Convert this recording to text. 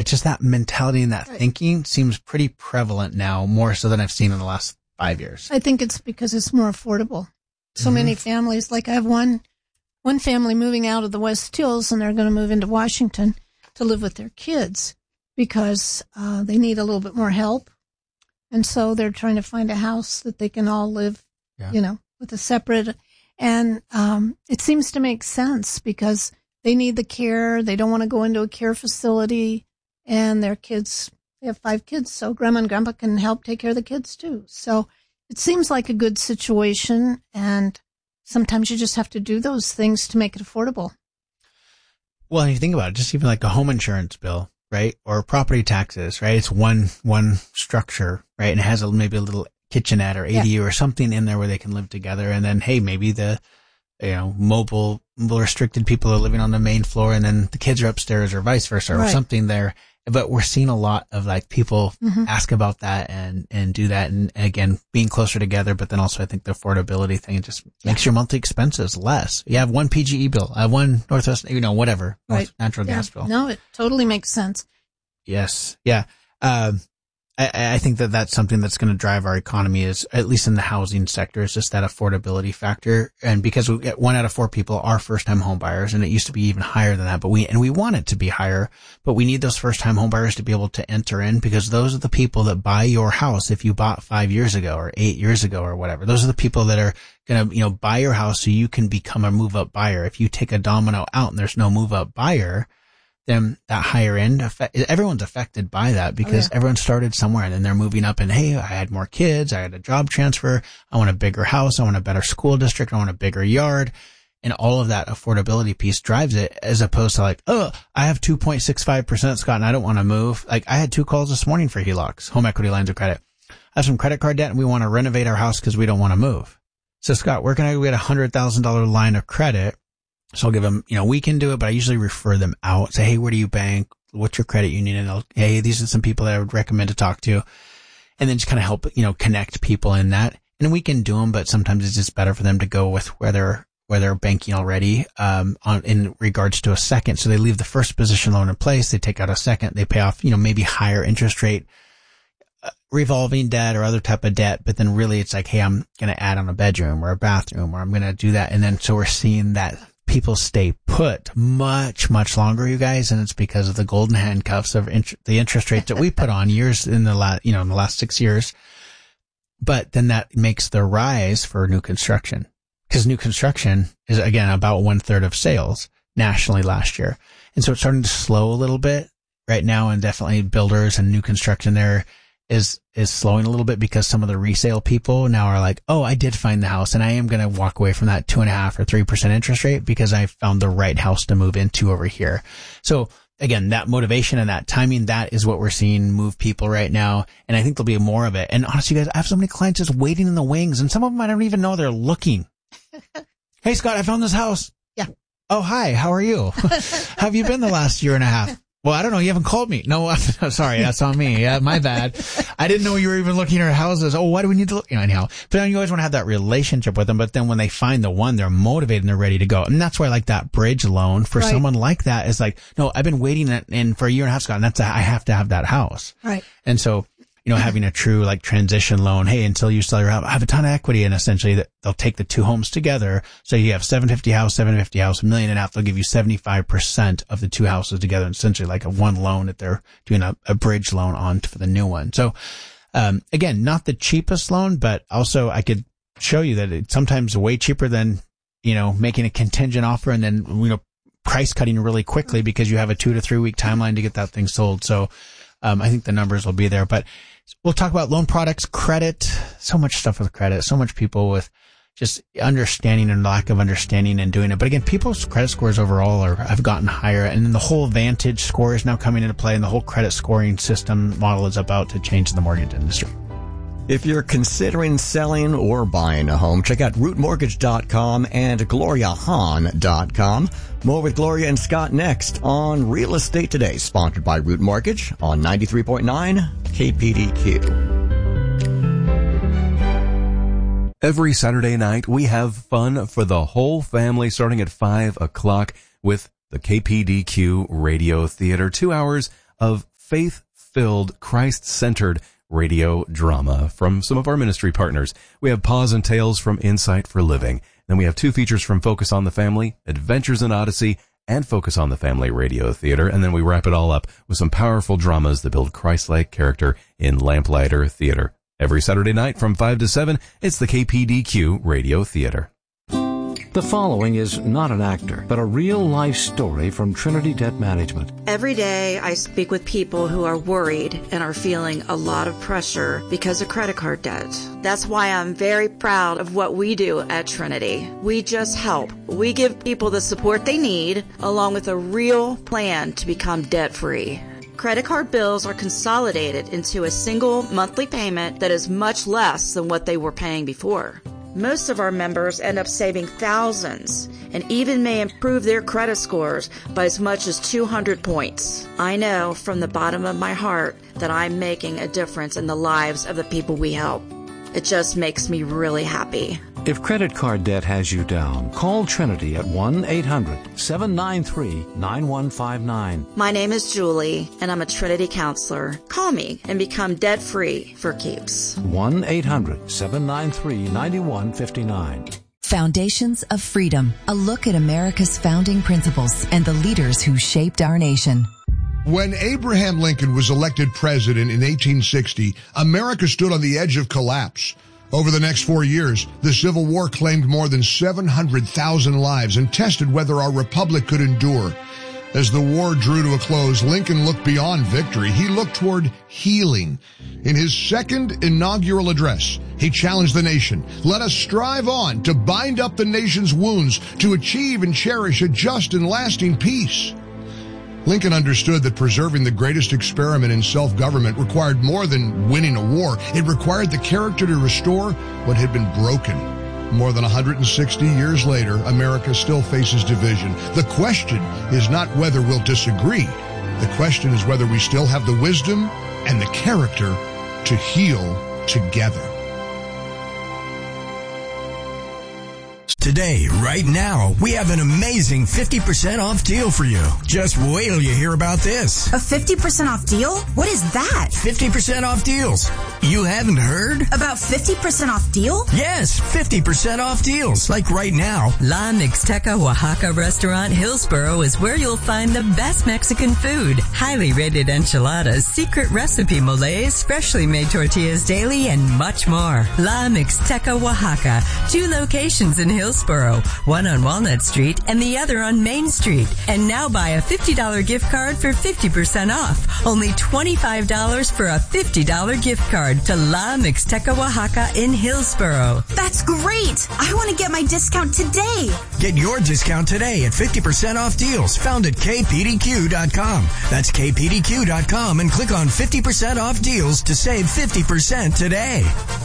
it's just that mentality and that thinking seems pretty prevalent now, more so than I've seen in the last 5 years. I think it's because it's more affordable. So many families, like I have one family moving out of the West Hills, and they're going to move into Washington to live with their kids because they need a little bit more help. And so they're trying to find a house that they can all live, with a separate. And it seems to make sense because they need the care. They don't want to go into a care facility. And their kids, they have 5 kids, so grandma and grandpa can help take care of the kids too. So it seems like a good situation. And sometimes you just have to do those things to make it affordable. Well, and you think about it, just even like a home insurance bill, right? Or property taxes, right? It's one structure, right? And it has maybe a little kitchenette or ADU or something in there where they can live together. And then, hey, maybe the, mobile restricted people are living on the main floor and then the kids are upstairs or vice versa or something there. But we're seeing a lot of like people ask about that and do that. And again, being closer together, but then also I think the affordability thing just makes your monthly expenses less. You have one PGE bill, I have one Northwest, whatever, natural gas bill. No, it totally makes sense. Yes. Yeah. I think that that's something that's going to drive our economy is, at least in the housing sector, is just that affordability factor. And because we get 1 out of 4 people are first-time home buyers, and it used to be even higher than that, but we want it to be higher, but we need those first-time home buyers to be able to enter in because those are the people that buy your house if you bought 5 years ago or 8 years ago or whatever. Those are the people that are going to, buy your house so you can become a move-up buyer. If you take a domino out and there's no move-up buyer, then that higher end everyone's affected by that because everyone started somewhere and then they're moving up and, hey, I had more kids. I had a job transfer. I want a bigger house. I want a better school district. I want a bigger yard. And all of that affordability piece drives it as opposed to like, oh, I have 2.65%, Scott, and I don't want to move. Like I had 2 calls this morning for HELOCs, home equity lines of credit. I have some credit card debt and we want to renovate our house because we don't want to move. So Scott, where can I go get $100,000 line of credit? So I'll give them, we can do it, but I usually refer them out. Say, hey, where do you bank? What's your credit union? And hey, these are some people that I would recommend to talk to. And then just kind of help, connect people in that. And we can do them, but sometimes it's just better for them to go with where they're banking already, in regards to a second. So they leave the first position loan in place. They take out a second. They pay off, maybe higher interest rate, revolving debt or other type of debt. But then really it's like, hey, I'm going to add on a bedroom or a bathroom or I'm going to do that. And then so we're seeing that people stay put much, much longer, you guys, and it's because of the golden handcuffs of the interest rate that we put on years in the last 6 years. But then that makes the rise for new construction because new construction is again about 1/3 of sales nationally last year. And so it's starting to slow a little bit right now, and definitely builders and new construction there is slowing a little bit because some of the resale people now are like, oh, I did find the house and I am going to walk away from that 2.5% or 3% interest rate because I found the right house to move into over here. So again, that motivation and that timing, that is what we're seeing move people right now. And I think there'll be more of it. And honestly, guys, I have so many clients just waiting in the wings and some of them I don't even know they're looking. Hey, Scott, I found this house. Yeah. Oh, hi. How are you? How have you been the last year and a half? Well, I don't know. You haven't called me. No, sorry. That's on me. Yeah, my bad. I didn't know you were even looking at houses. Oh, why do we need to look? Anyhow. But then you always want to have that relationship with them. But then when they find the one, they're motivated and they're ready to go. And that's why I like that bridge loan for someone like that is like, no, I've been waiting in for a year and a half, Scott, and I have to have that house. Right. And so, having a true like transition loan, hey, until you sell your house, I have a ton of equity, and essentially that they'll take the 2 homes together. So you have 750 house, $1.5 million, and they'll give you 75% of the 2 houses together, and essentially like a one loan that they're doing a bridge loan on for the new one. So, again, not the cheapest loan, but also I could show you that it's sometimes way cheaper than, making a contingent offer and then, price cutting really quickly because you have a 2 to 3 week timeline to get that thing sold. So, I think the numbers will be there, but we'll talk about loan products, credit, so much stuff with credit, so much people with just understanding and lack of understanding and doing it. But again, people's credit scores overall have gotten higher, and then the whole Vantage score is now coming into play, and the whole credit scoring system model is about to change the mortgage industry. If you're considering selling or buying a home, check out rootmortgage.com and gloriahahn.com. More with Gloria and Scott next on Real Estate Today, sponsored by Root Mortgage on 93.9 KPDQ. Every Saturday night, we have fun for the whole family starting at 5 o'clock with the KPDQ Radio Theater. 2 hours of faith-filled, Christ-centered radio drama from some of our ministry partners. We have Pause and Tales from Insight for Living. Then we have 2 features from Focus on the Family, Adventures in Odyssey, and Focus on the Family Radio Theater. And then we wrap it all up with some powerful dramas that build Christ-like character in Lamplighter Theater. Every Saturday night from 5 to 7, it's the KPDQ Radio Theater. The following is not an actor, but a real-life story from Trinity Debt Management. Every day I speak with people who are worried and are feeling a lot of pressure because of credit card debt. That's why I'm very proud of what we do at Trinity. We just help. We give people the support they need, along with a real plan to become debt-free. Credit card bills are consolidated into a single monthly payment that is much less than what they were paying before. Most of our members end up saving thousands and even may improve their credit scores by as much as 200 points. I know from the bottom of my heart that I'm making a difference in the lives of the people we help. It just makes me really happy. If credit card debt has you down, call Trinity at 1-800-793-9159. My name is Julie, and I'm a Trinity counselor. Call me and become debt-free for keeps. 1-800-793-9159. Foundations of Freedom, a look at America's founding principles and the leaders who shaped our nation. When Abraham Lincoln was elected president in 1860, America stood on the edge of collapse. Over the next 4 years, the Civil War claimed more than 700,000 lives and tested whether our republic could endure. As the war drew to a close, Lincoln looked beyond victory. He looked toward healing. In his second inaugural address, he challenged the nation. Let us strive on to bind up the nation's wounds, to achieve and cherish a just and lasting peace. Lincoln understood that preserving the greatest experiment in self-government required more than winning a war. It required the character to restore what had been broken. More than 160 years later, America still faces division. The question is not whether we'll disagree. The question is whether we still have the wisdom and the character to heal together. Today, right now, we have an amazing 50% off deal for you. Just wait till you hear about this. A 50% off deal? What is that? 50% off deals. You haven't heard? About 50% off deal? Yes, 50% off deals. Like right now. La Mixteca Oaxaca Restaurant Hillsboro is where you'll find the best Mexican food. Highly rated enchiladas, secret recipe moles, freshly made tortillas daily, and much more. La Mixteca Oaxaca. 2 locations in Hillsboro, one on Walnut Street and the other on Main Street. And now buy a $50 gift card for 50% off. Only $25 for a $50 gift card to La Mixteca Oaxaca in Hillsboro. That's great! I want to get my discount today. Get your discount today at 50% off deals found at kpdq.com. That's kpdq.com and click on 50% off deals to save 50% today.